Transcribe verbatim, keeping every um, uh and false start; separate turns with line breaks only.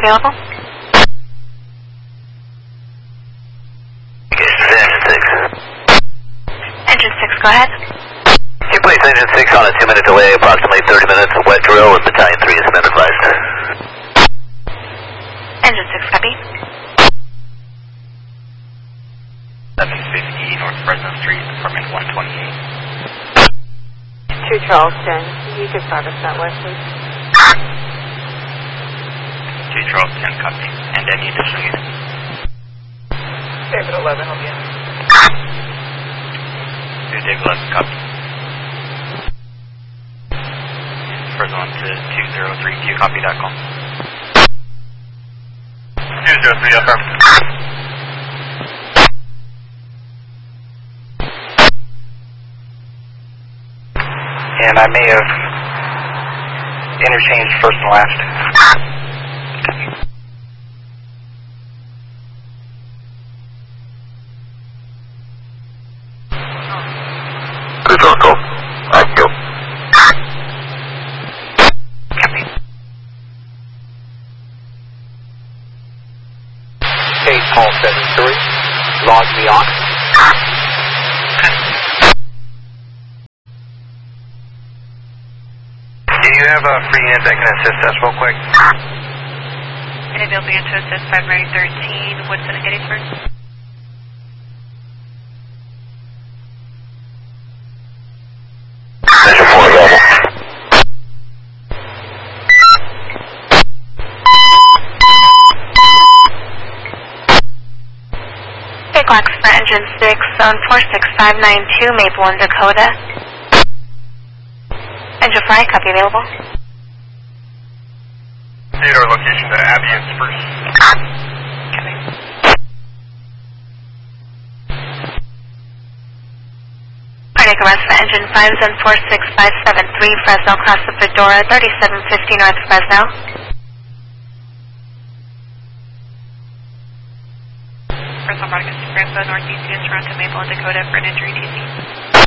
available?
Engine six.
Engine six, go ahead.
Can you place engine six on a two minute delay, approximately thirty minutes of wet drill, and battalion three is been advised.
Engine six, copy.
seven fifty North Fresno Street, apartment one twenty-eight.
two Charleston, you can service that way, please.
two Charleston, copy. And any additional units?
David eleven, I'll be in.
two David eleven, copy. Fresno on to two zero three, do you copy that call? two zero three, affirmative. And I may have interchanged first and last. Good on call. Thank you. Copy.
Case call seven three, log me on.
Do you have a free unit that can assist us real quick?
And available to assist February thirteenth, Woodson and Gettysburg.
Measure four available.
Big Wax for Engine six on four six five nine two, Maple and Dakota. Engine fly, copy available.
Theodore location to Abbey first.
Copy. Cardiac arrest for Engine five on four six five seven three, Fresno, across the Fedora, thirty-seven fifty North Fresno. Fresno broadcast to Fresno, Northeast, Toronto, Maple and Dakota for an injury T C.